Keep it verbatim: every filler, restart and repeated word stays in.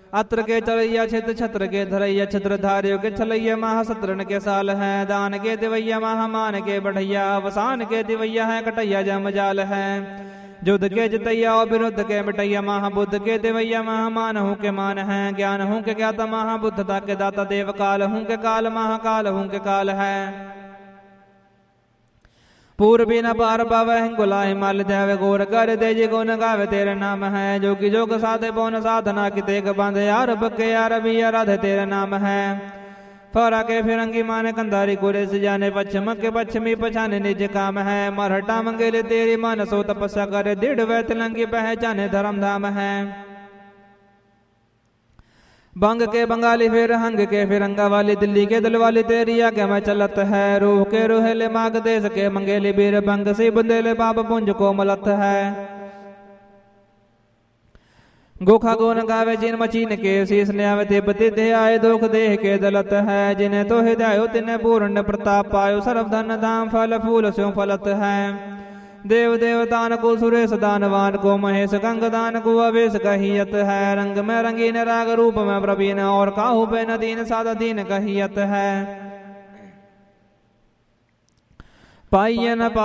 अत्र के चलैया छित छत्र के धरैया छत्र धारियों के छलैया महासत्रन के साल है। दान के दिवैया महामान के बढ़ैया अवसान के दिवैया है कटैया जमजाल है। युद्ध के जितैया और विरुद्ध के मिटैया महाबुद्ध के दिवैया महामान हूँ के मान है। ज्ञान हूँ के ज्ञाता महाबुद्धता के दाता देव काल हूँ के काल महाकाल हूँ के काल है। पूर्वी न पार पावे गुला हिमाल जावे गोर कर दे जी गुण गावे तेरे नाम है। जो कि जोग साधे पौन साधना की तेग बांधे यार बके यार भी राधे तेरे नाम है। फरा के फिरंगी माने कंधारी कुरे से जाने पश्चिम के पश्चिमी पछाने निज काम है। मरहटा मंगेले तेरी मन सो तपस्या करे दृढ़ वै तिलंगी पहचाने धर्म धाम है। बंग के बंगाली फिर हंग के फिरंगा वाली दिल्ली के दिल वाली तेरी आगे में चलत है। रूह के रूहेले माग देश के मंगेली बीर बंग सी बुंदेले बाप पुंज को मलत है। गोखा गोन गावे जिन मचीन के शीस ने आवे तिब्बती दे आए दुख देह के दलत है। जिन्हें तो हिदायो तिन्हें पूर्ण प्रताप पायो सर्व धन धाम फल फूल स्यों फलत है। देव देवतान को सुरेश दानवान को महेश गंग दान को अवेश कहियत है। रंग में रंगीन राग रूप में प्रवीण और काहू पे नदीन सादा दीन कहियत है। पाइय न